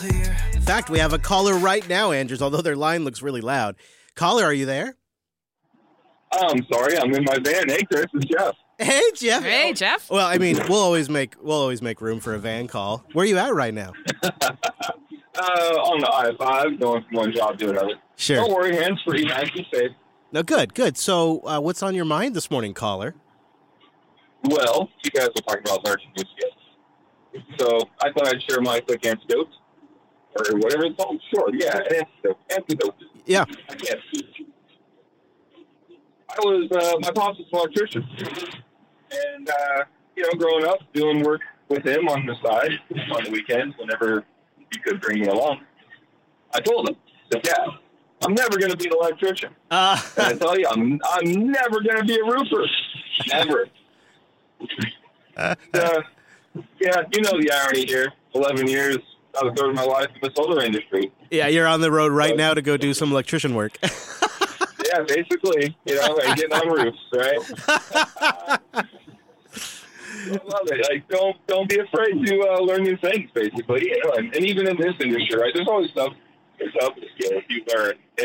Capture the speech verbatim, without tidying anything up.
In fact, we have a caller right now, Andrews, although their line looks really loud. Caller, are you there? I'm sorry, I'm in my van. Hey, Chris, it's Jeff. Hey, Jeff. Hey, Jeff. Well, I mean, we'll always make we'll always make room for a van call. Where are you at right now? uh, on the I five, going from one job to another. Sure. Don't worry, hands-free, nice and safe. No, good, good. So, uh, what's on your mind this morning, caller? Well, you guys were talking about learning new skills. So I thought I'd share my quick antidote, or whatever it's called. Sure, yeah, an antidote. Antidote. Yeah. I can't speak. I was, uh, my pops was an electrician. And, uh, you know, growing up, doing work with him on the side, on the weekends, whenever he could bring me along, I told him, I said, Dad, I'm never going to be an electrician. Uh, and I tell you, I'm, I'm never going to be a roofer. Never. uh, yeah, you know the irony here. eleven years, I was third of my life in the solar industry. Yeah, you're on the road right now to go do some electrician work. Yeah, basically, you know, and getting on roofs, right? I love it. Like, don't don't be afraid to uh, learn new things, basically. You know, and, and even in this industry, right? There's always stuff, there's stuff, skills you learn.